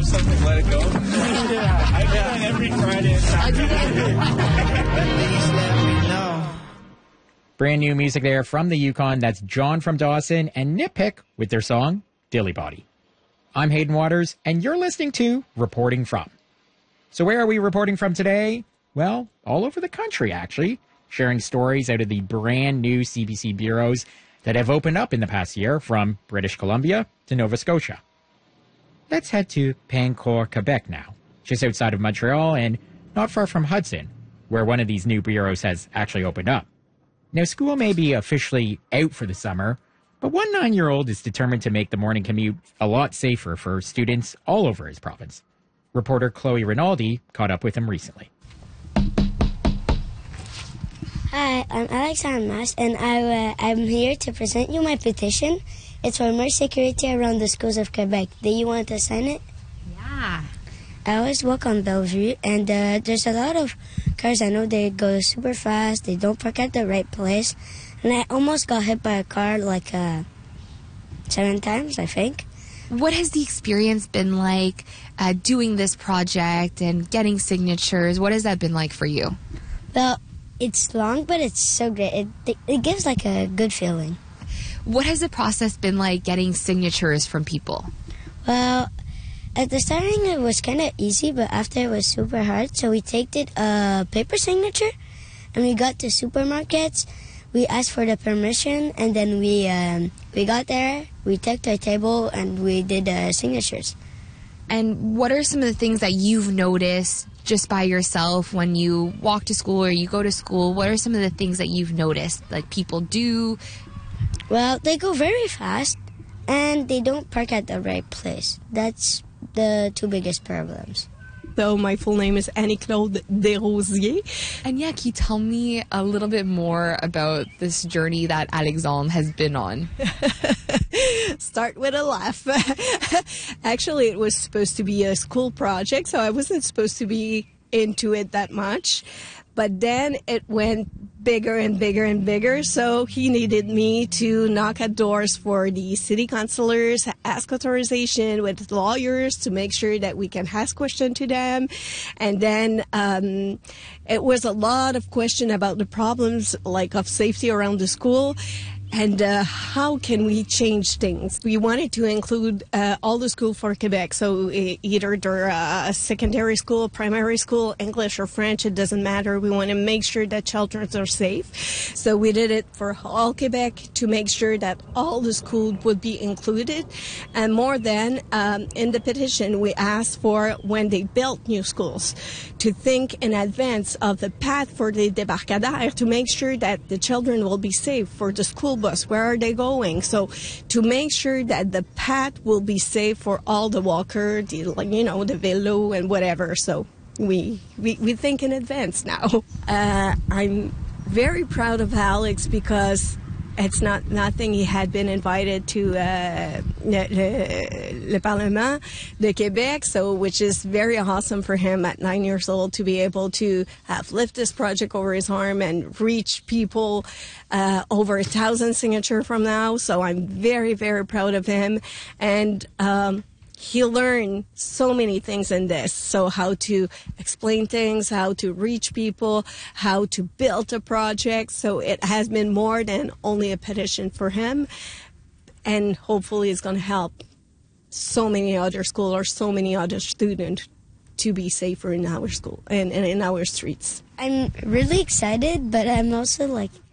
love something, let it go. Yeah, I do that every Friday and Saturday. Please let me know. Brand new music there from the Yukon. That's John from Dawson and Nitpick with their song, Dilly Body. I'm Hayden Waters, and you're listening to Reporting From. So where are we reporting from today? Well, all over the country, actually, sharing stories out of the brand new CBC bureaus that have opened up in the past year from British Columbia to Nova Scotia. Let's head to Pangcourt, Quebec now, just outside of Montreal and not far from Hudson, where one of these new bureaus has actually opened up. Now, school may be officially out for the summer, but one 9-year-old is determined to make the morning commute a lot safer for students all over his province. Reporter Chloe Rinaldi caught up with him recently. Hi, I'm Alexandre Mas, and I'm here to present you my petition. It's for more security around the schools of Quebec. Do you want to sign it? Yeah. I always walk on Bellevue, and there's a lot of cars. I know they go super fast. They don't park at the right place. And I almost got hit by a car like 7 times, I think. What has the experience been like doing this project and getting signatures? What has that been like for you? Well, it's long, but it's so great. It gives like a good feeling. What has the process been like getting signatures from people? Well, at the starting it was kind of easy, but after it was super hard. So we taked it a paper signature, and we got to supermarkets. We asked for the permission, and then we got there. We took to a table, and we did signatures. And what are some of the things that you've noticed just by yourself when you walk to school or you go to school? What are some of the things that you've noticed, like people do? Well, they go very fast, and they don't park at the right place. That's the 2 biggest problems. So my full name is Annie-Claude Desrosiers. And yeah, can you tell me a little bit more about this journey that Alexandre has been on? Start with a laugh. Actually, it was supposed to be a school project, so I wasn't supposed to be into it that much. But then it went bigger and bigger and bigger, so he needed me to knock at doors for the city councilors, ask authorization with lawyers to make sure that we can ask questions to them. And then it was a lot of question about the problems like of safety around the school. And how can we change things? We wanted to include all the school for Quebec. So either they're a secondary school, primary school, English or French, it doesn't matter. We want to make sure that children are safe. So we did it for all Quebec to make sure that all the schools would be included. And more than in the petition, we asked for when they built new schools to think in advance of the path for the débarcadère to make sure that the children will be safe for the school bus. Where are they going? So to make sure that the path will be safe for all the walkers, the vélo and whatever. So we think in advance now. I'm very proud of Alex because it's not nothing. He had been invited to le Parlement de Québec, so which is very awesome for him at 9 years old to be able to lift this project over his arm and reach people over 1,000 signatures from now. So I'm very, very proud of him. And he learned so many things in this. So how to explain things, how to reach people, how to build a project. So it has been more than only a petition for him. And hopefully it's going to help so many other schools or so many other students to be safer in our school and in our streets. I'm really excited, but I'm also like